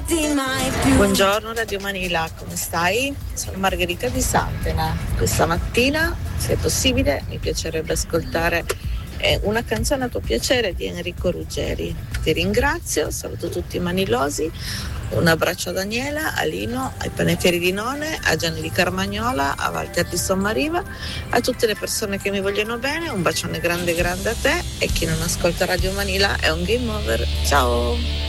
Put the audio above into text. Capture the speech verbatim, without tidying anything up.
Buongiorno Radio Manila, come stai? Sono Margherita di Santena. Questa mattina, se è possibile, mi piacerebbe ascoltare eh, una canzone a tuo piacere di Enrico Ruggeri. Ti ringrazio, saluto tutti i manilosi, un abbraccio a Daniela, a Lino, ai panettieri di None, a Gianni di Carmagnola, a Walter di Sommariva, a tutte le persone che mi vogliono bene, un bacione grande grande a te, e chi non ascolta Radio Manila è un game over. Ciao!